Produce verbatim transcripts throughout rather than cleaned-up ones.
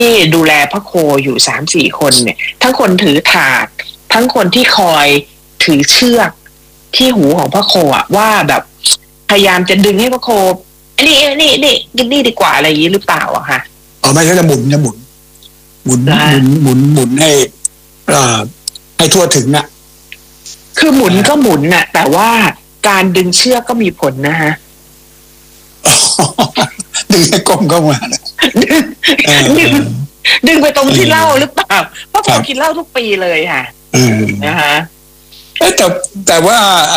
ที่ดูแลพระโคอยู่สามสี่คนเนี่ยทั้งคนถือถาดทั้งคนที่คอยถือเชือกที่หูของพระโคอ่ะว่าแบบพยายามจะดึงให้พระโคอันนี้อันนี้นี่กินนี่ดีกว่าอะไรอย่างนี้หรือเปล่าอะค่ะอ๋อไม่ใช่จะหมุนจะหมุนหมุนหมุนหมุนหมุนให้อ่าให้ทั่วถึงน่ะคือหมุนก็หมุนน่ะแต่ว่าการดึงเชือกก็มีผลนะฮะดึงให้ก้มเข้ามาดึงดึงไปตรงที่เล่าหรือเปล่าเพราะผมกินเหล้าทุกปีเลยค่ะนะฮะแต่แต่ว่า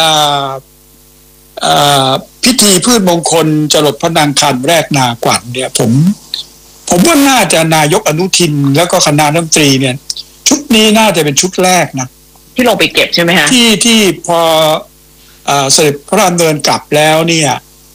พิธีพืชมงคลจรดพระนางคันแรกนากวักเนี่ยผมผมว่าน่าจะนายกอนุทินแล้วก็คณะรัฐมนตรีเนี่ยชุดนี้น่าจะเป็นชุดแรกนะที่ลงไปเก็บใช่ไหมฮะที่ที่พอเสด็จพระราชดำเนินกลับแล้วเนี่ย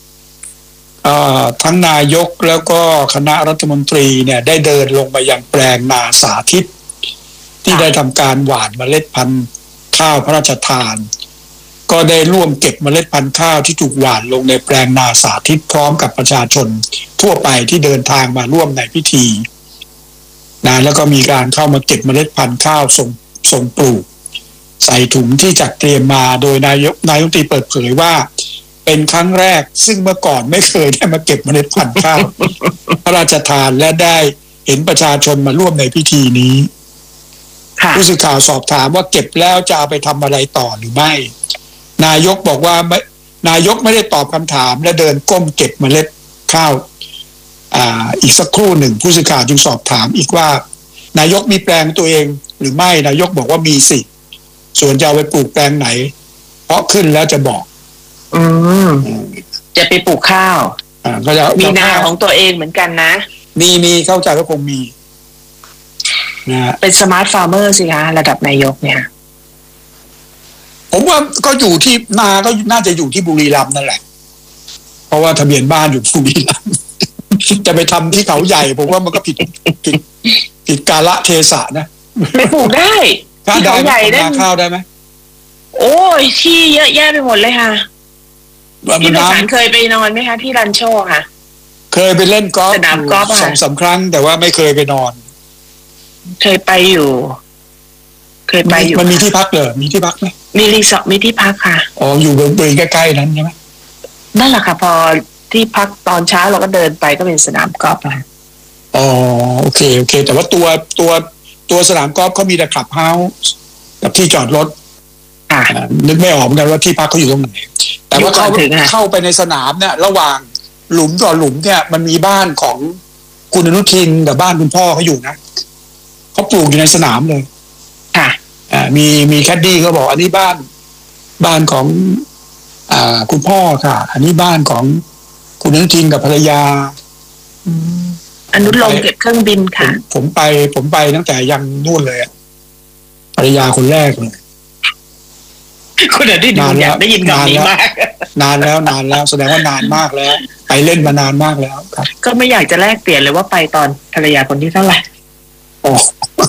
ทั้งนายกแล้วก็คณะรัฐมนตรีเนี่ยได้เดินลงไปยังแปลงนาสาธิตที่ได้ทำการหว่านเมล็ดพันธุ์ข้าวพระราชทานก็ได้ร่วมเก็บเมล็ดพันธุ์ข้าวที่ถูกหว่านลงในแปลงนาสาธิตพร้อมกับประชาชนทั่วไปที่เดินทางมาร่วมในพิธีนะแล้วก็มีการเข้ามาเก็บเมล็ดพันธุ์ข้าวส่งส่งปลูกใส่ถุงที่จัดเตรียมมาโดยนายกนายกรัฐมนตรีเปิดเผยว่าเป็นครั้งแรกซึ่งเมื่อก่อนไม่เคยได้มาเก็บเมล็ดพันธุ์ข้าวพระราชทานและได้เห็นประชาชนมาร่วมในพิธีนี้ผู้สื่อข่าวสอบถามว่าเก็บแล้วจะเอาไปทำอะไรต่อหรือไม่นายกบอกว่าไม่นายกไม่ได้ตอบคำถามและเดินก้มเก็บเมล็ดข้าวอ่าอีกสักครู่หนึ่งผู้สื่อข่าวจึงสอบถามอีกว่านายกมีแปลงตัวเองหรือไม่นายกบอกว่ามีสิส่วนจะเอาไปปลูกแปลงไหนเพราะขึ้นแล้วจะบอกอืมจะไปปลูกข้าวอ่าก็จะมีนาของตัวเองเหมือนกันนะมีมีเข้าใจก็คงมีนะเป็นสมาร์ทฟาร์มเมอร์สิคะระดับนายกเนี่ยผมว่าก็อยู่ที่นาก็น่าจะอยู่ที่บุรีรัมย์นั่นแหละเพราะว่าทะเบียนบ้านอยู่บุรีรัมย์จะไปทำที่เขาใหญ่ผมว่ามันก็ผิดผิดผิดกาลเทศะนะไปปลูกได้ที่เขาใหญ่ได้ข้าวได้ไหมโอ้ยที่เยอะแยะไปหมดเลยค่ะพี่ประสานเคยไปนอนไหมคะที่รันโชคค่ะเคยไปเล่นกอล์ฟสนามกอล์ฟสองสามครั้งแต่ว่าไม่เคยไปนอนเคยไปอยู่เคยไปอยู่มันมีที่พักเหรอมีที่พักไหมมีรีสอร์ทมีที่พักค่ะอ๋ออยู่บริเวณใกล้ๆนั้นใช่ไหมนั่นแหละค่ะพอที่พักตอนเช้าเราก็เดินไปก็เป็นสนามกอล์ฟค่ะอ๋อโอเคโอเคแต่ว่าตัวตัวตัวสนามกอล์ฟเขามีแต่คลับเฮาส์กับที่จอดรถอ่านึกไม่ออกเหมือนกันว่าที่พักเขาอยู่ตรงไหนแต่ว่าเข้าเข้าไปในสนามเนี่ยระหว่างหลุมต่อหลุมเนี่ยมันมีบ้านของคุณอนุทินกับบ้านคุณพ่อเขาอยู่นะเขาปลูกอยู่ในสนามเลยค่ะอ่ามีมีแคดดี้เขาบอกอันนี้บ้านบ้านของอ่าคุณพ่อค่ะอันนี้บ้านของคุณอนุทินกับภรรยาอนุลงเก็บเครื่องบินค่ะผมไปผมไปตั้งแต่ยังนู่นเลยภรรยาคนแรกเลยคุณอนุทินอยากได้ยินคำนี้มากนานแล้วนานแล้วแสดงว่านานมากแล้วไปเล่นมานานมากแล้วครับก็ไม่อยากจะแลกเปลี่ยนเลยว่าไปตอนภรรยาคนที่เท่าไหร่โอ้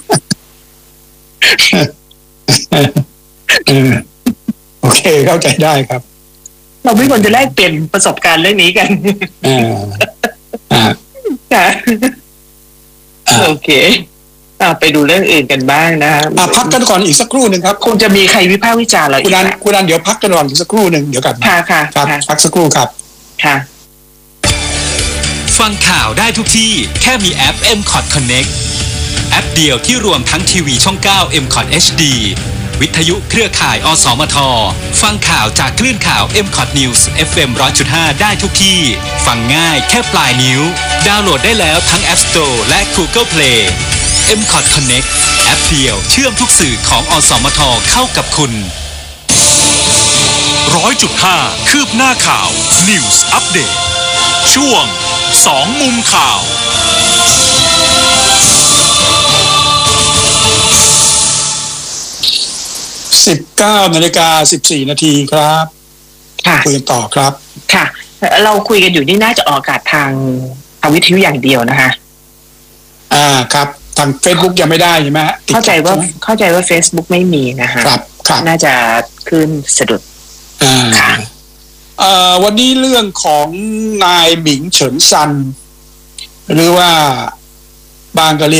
โอเคเข้าใจได้ครับเราไม่ควรจะแลกเปลี่ยนประสบการณ์เรื่องนี้กันอ่าอ่าค่ะโอเคอ่าไปดูเรื่องอื่นกันบ้างนะอ่าพักกันก่อนอีกสักครู่หนึ่งครับคงจะมีใครวิพากษ์วิจารณ์เราอีกคุณอันคุณอันเดี๋ยวพักกันก่อนอีกสักครู่หนึ่งเดี๋ยวกลับมาค่ะค่ะครับพักสักครู่ครับค่ะฟังข่าวได้ทุกที่แค่มีแอป เอ็ม คอท Connect แอปเดียวที่รวมทั้งทีวีช่องเก้า เอ็ม คอท เอช ดี วิทยุเครือข่ายอสมทฟังข่าวจากคลื่นข่าว เอ็ม คอท News เอฟ เอ็ม หนึ่งร้อยจุดห้า ได้ทุกที่ฟังง่ายแค่ปลายนิ้วดาวน์โหลดได้แล้วทั้ง App Store และ Google Play เอ็ม คอท Connect แอปเดียวเชื่อมทุกสื่อของอสมทเข้ากับคุณร้อยจุดห้า คืบหน้าข่าว News Update ช่วงสองมุมข่าวสิบเก้านาฬิกาสิบสี่นาทีครับค่ะคุยกันต่อครับค่ะเราคุยกันอยู่นี่น่าจะออกอากาศทางทางวิทยุอย่างเดียวนะคะอ่าครับทาง Facebook ยังไม่ได้ใช่ไหมเข้าใจว่าเข้าใจว่า Facebook ไม่มีนะคะครับครับน่าจะขึ้นสะดุดอ่าค่ะเอ่อวันนี้เรื่องของนายหมิงเฉินซันหรือว่าบางก็เรียก